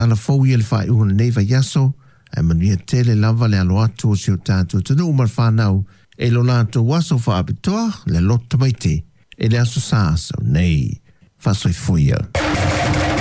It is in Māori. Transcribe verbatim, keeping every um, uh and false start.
ala fau ia le whai uhana nei vai aso, e manuia tele lava le alo atu o si o tātou tanu umar whanau, e lo nātou waso wha apitoa le lota mai te, e le aso sāsau nei, whasoi fuia.